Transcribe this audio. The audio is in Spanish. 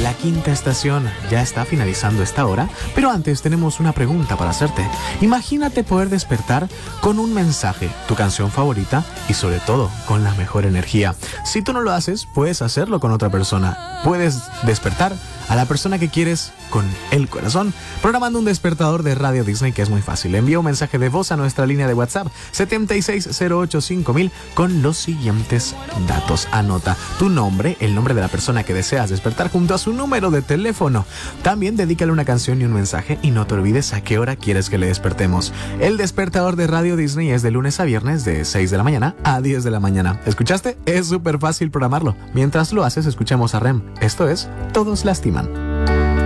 la quinta estación. Ya está finalizando esta hora, pero antes tenemos una pregunta para hacerte. Imagínate poder despertar con un mensaje, tu canción favorita y sobre todo con la mejor energía. Si tú no lo haces, puedes hacerlo con otra persona. Puedes despertar a la persona que quieres con el corazón, programando un despertador de Radio Disney, que es muy fácil. Envía un mensaje de voz a nuestra línea de WhatsApp 76085000 con los siguientes datos. Anota tu nombre, el nombre de la persona que deseas despertar junto a su número de teléfono. También dedícale una canción y un mensaje y no te olvides a qué hora quieres que le despertemos. El despertador de Radio Disney es de lunes a viernes de 6 de la mañana a 10 de la mañana. ¿Escuchaste? Es súper fácil programarlo. Mientras lo haces, escuchemos a REM. Esto es Todos Lastiman.